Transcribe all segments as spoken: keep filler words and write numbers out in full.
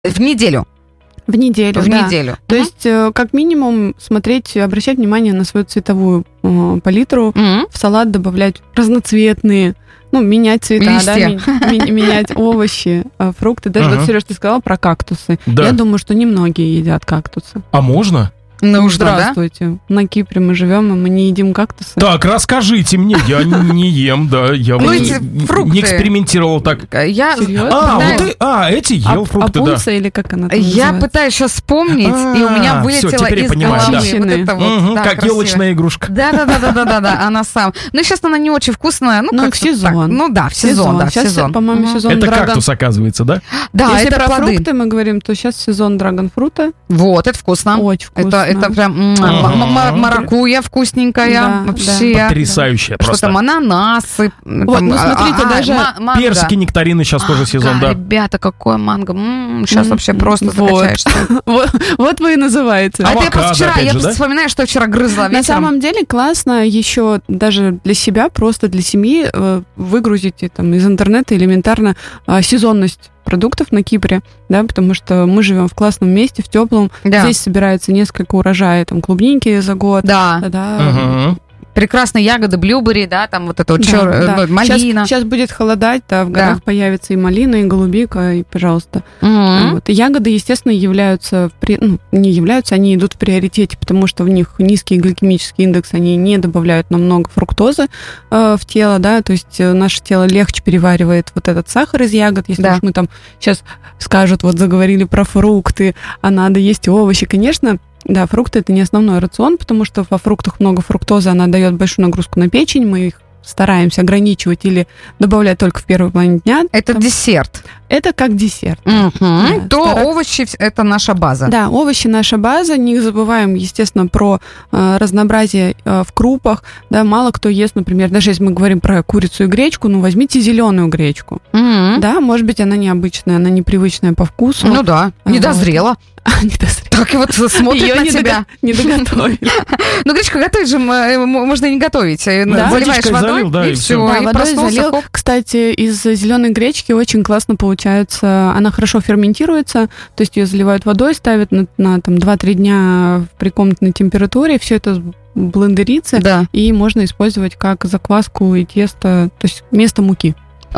В неделю? В неделю, В да. неделю. То Мгм. есть, э, как минимум, смотреть, обращать внимание на свою цветовую э, палитру, Мгм. в салат добавлять разноцветные, ну, менять цвета, да, Листья. ми- ми- менять овощи, э, фрукты. Даже Ага. вот, Сереж, ты сказала про кактусы. Да. Я думаю, что немногие едят кактусы. А можно? Нужно, да? Здравствуйте. На Кипре мы живем, и мы не едим кактусы. Так, расскажите мне, я не ем, да. Я Ну, вот эти не фрукты. не экспериментировал так. Я, Серьезно? А, Да. вот и, а, эти А- ел фрукты, да. апунция или как она там я называется? пытаюсь сейчас вспомнить, и у меня А, вылетело всё, теперь я из понимаю, головы да. вот это вот. Мгм, да, как красиво. елочная игрушка. Да, да, да, да, да, да, да, она сам. Ну, сейчас она не очень вкусная. Ну, Ну, как в сезон. так. Ну да, в сезон, да, в Сейчас, сезон. по-моему, Мгм. сезон Это драгон. кактус, оказывается, да? Да, Если это про плоды. фрукты мы говорим, то сейчас сезон драгонфрута. Вот, это вкусно. Очень вкусно. Это, это прям м, Ага. м- м- маракуйя вкусненькая. Да, Вообще. Потрясающая Что просто. там, ананасы. Вот, там, ну, а- смотрите, а- даже ма- манго. Персики, нектарины сейчас тоже А, сезон, да, да. Ребята, какое манго. Сейчас М, вообще просто вот. закачаешься. Вот, вот вы и называете. А это я Авокадо, просто вчера, опять я же, просто да? вспоминаю, что вчера грызла На вечером. самом деле классно еще даже для себя, просто для семьи э, выгрузить там, из интернета элементарно э, сезонность продуктов на Кипре, да, потому что мы живем в классном месте, в теплом. Да. Здесь собирается несколько урожаев там, клубники за год. Да, Да, Мгм. прекрасные ягоды, блюбери, да, там вот это вот да, чёр- да. э, малина. Сейчас, сейчас будет холодать, да, в горах Да. появится и малина, и голубика, и, пожалуйста. Мгм. Вот. И ягоды, естественно, являются, в при- ну, не являются, они идут в приоритете, потому что в них низкий гликемический индекс, они не добавляют нам много фруктозы э, в тело, да, то есть э, наше тело легче переваривает вот этот сахар из ягод, если Да. уж мы там сейчас скажут, вот заговорили про фрукты, а надо есть овощи, конечно. Да, фрукты это не основной рацион, потому что во фруктах много фруктозы, она дает большую нагрузку на печень, мы их стараемся ограничивать или добавлять только в первый половине дня. Это Там- десерт. это как десерт. Мгм. Да, То стараться. овощи – это наша база. Да, овощи наша база. Не забываем, естественно, про э, разнообразие э, в крупах. Да, мало кто ест, например, даже если мы говорим про курицу и гречку, ну возьмите зеленую гречку. Мгм. Да, может быть, она необычная, она непривычная по вкусу. Ну да, не Вот. дозрела. Не дозрела. Так и вот смотрит Её на не тебя. дого- не доготовили. Ну, гречку готовить же м, э, можно и не готовить. Э, Да. Заливаешь Водичкой водой, залил, да, и и все. всё. Да, И водой проснулся, залил. хоп. Кстати, из зеленой гречки очень классно получается. Она хорошо ферментируется, то есть ее заливают водой, ставят на, на там, два-три дня при комнатной температуре, все это блендерится, Да. и можно использовать как закваску и тесто, то есть вместо муки.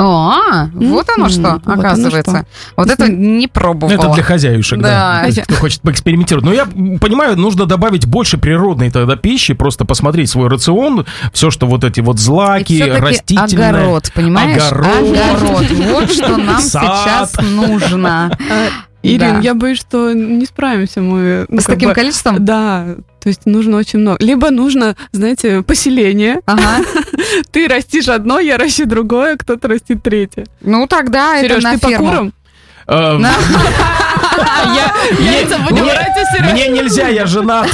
А, вот оно М, что, вот оно оказывается. Вот это не пробовала. Это для хозяюшек, да. Да. Кто хочет поэкспериментировать. Но я понимаю, нужно добавить больше природной тогда пищи, просто посмотреть свой рацион, все, что вот эти вот И злаки, всё-таки растительное. огород, понимаешь? Огород. Огород. Вот что нам Сад. сейчас нужно. Ирин, Да. я боюсь, что не справимся мы. ну, С как таким бы- количеством? Да, то есть нужно очень много. Либо нужно, знаете, поселение. Ага. Ты растишь одно, я ращу другое, кто-то растит третье. Ну, тогда это Сереж, на ты по ферму. курам? Эм, На- Яйца будем мне- брать у Сережи. Мне нельзя, я женат.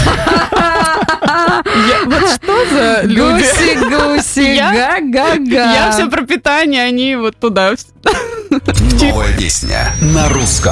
Я- Вот что за люди? Гуси, гуси, Я- га-га-га. Я все про питание, они вот туда. Новая песня на русском.